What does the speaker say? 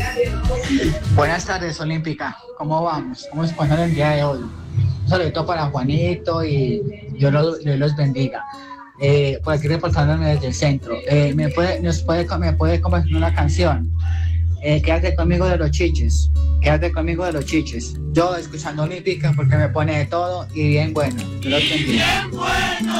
Buenas tardes, Olímpica. ¿Cómo vamos? ¿Cómo se pasa el día de hoy? Un saludito para Juanito y Dios los bendiga. Por aquí reportándome desde el centro. ¿Me puede compartir una canción? Quédate conmigo de los chiches. Quédate conmigo de los chiches. Yo escuchando Olímpica porque me pone de todo y bien bueno. Dios los bendiga. Bien bueno.